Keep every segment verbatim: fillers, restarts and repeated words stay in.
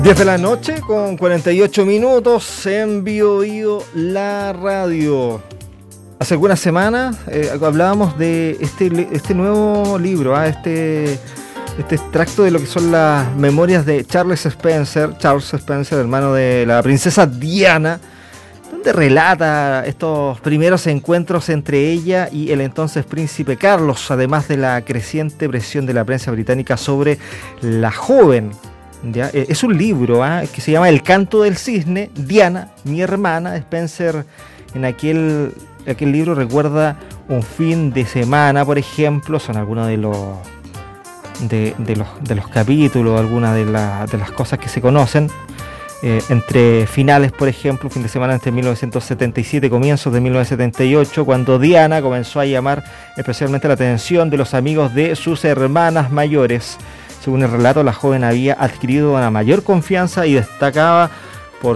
diez de la noche con cuarenta y ocho minutos en Bio Bio la radio. Hace algunas semanas eh, hablábamos de este, este nuevo libro, ¿eh? este, este extracto de lo que son las memorias de Charles Spencer, Charles Spencer, hermano de la princesa Diana, donde relata estos primeros encuentros entre ella y el entonces príncipe Carlos, además de la creciente presión de la prensa británica sobre la joven. ¿Ya? Es un libro ¿eh? que se llama El canto del cisne, Diana, mi hermana. Spencer en aquel, aquel libro recuerda un fin de semana, por ejemplo, son algunos de los de, de los, de los capítulos, algunas de, la, de las cosas que se conocen. Eh, entre finales, por ejemplo, fin de semana entre mil novecientos setenta y siete y comienzos de mil novecientos setenta y ocho, cuando Diana comenzó a llamar especialmente la atención de los amigos de sus hermanas mayores. Según el relato, la joven había adquirido una mayor confianza y destacaba por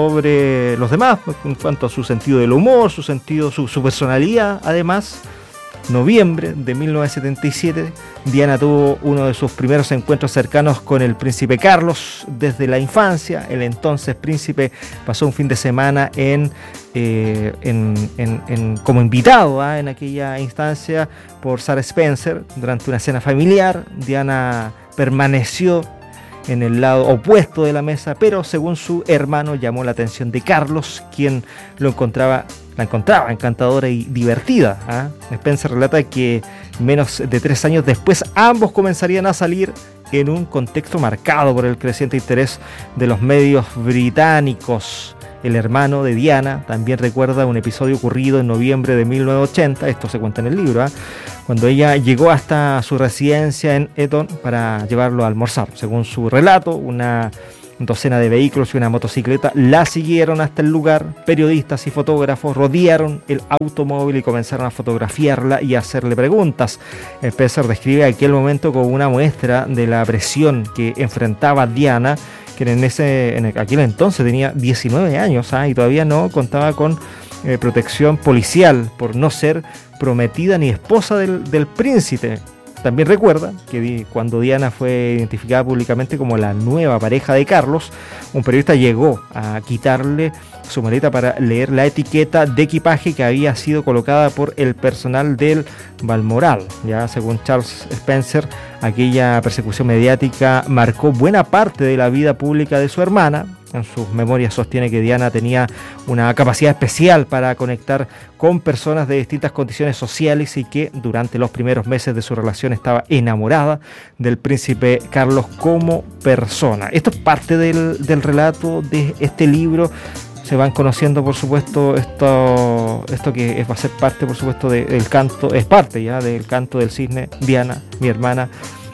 sobre los demás en cuanto a su sentido del humor, su sentido, su, su personalidad. Además, noviembre de mil novecientos setenta y siete, Diana tuvo uno de sus primeros encuentros cercanos con el príncipe Carlos desde la infancia. El entonces príncipe pasó un fin de semana en, eh, en, en, en como invitado ¿eh? en aquella instancia por Sarah Spencer durante una cena familiar. Diana permaneció en el lado opuesto de la mesa, pero según su hermano llamó la atención de Carlos, quien lo encontraba, la encontraba encantadora y divertida. ¿eh? Spencer relata que menos de tres años después ambos comenzarían a salir en un contexto marcado por el creciente interés de los medios británicos. El hermano de Diana también recuerda un episodio ocurrido en noviembre de mil novecientos ochenta, esto se cuenta en el libro, ¿eh? cuando ella llegó hasta su residencia en Eton para llevarlo a almorzar. Según su relato, una docena de vehículos y una motocicleta la siguieron hasta el lugar. Periodistas y fotógrafos rodearon el automóvil y comenzaron a fotografiarla y a hacerle preguntas. Spencer describe aquel momento como una muestra de la presión que enfrentaba Diana, que en, ese, en aquel entonces tenía diecinueve años ¿eh? y todavía no contaba con eh, protección policial por no ser prometida ni esposa del, del príncipe. También recuerda que di, cuando Diana fue identificada públicamente como la nueva pareja de Carlos, un periodista llegó a quitarle su maleta para leer la etiqueta de equipaje que había sido colocada por el personal del Balmoral. Ya, según Charles Spencer, aquella persecución mediática marcó buena parte de la vida pública de su hermana. En sus memorias sostiene que Diana tenía una capacidad especial para conectar con personas de distintas condiciones sociales y que durante los primeros meses de su relación estaba enamorada del príncipe Carlos como persona. Esto es parte del, del relato de este libro. Se van conociendo, por supuesto, esto, esto que es, va a ser parte, por supuesto, de, del canto, es parte ya del canto del cisne, Diana, mi hermana,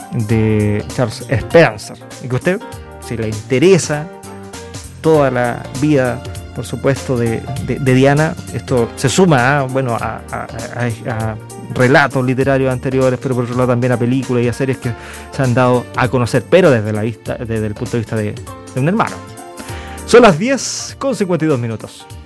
de Charles Spencer. Y que usted, si le interesa toda la vida, por supuesto, de, de, de Diana, esto se suma a, bueno, a, a, a, a relatos literarios anteriores, pero por otro lado también a películas y a series que se han dado a conocer, pero desde la vista, desde el punto de vista de, de un hermano. Son las diez con cincuenta y dos minutos.